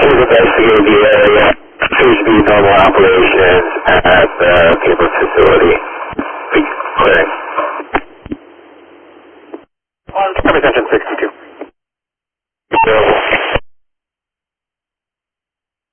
We've investigated the area. Seems to be normal operations at the paper facility. Clearing. Representation 62.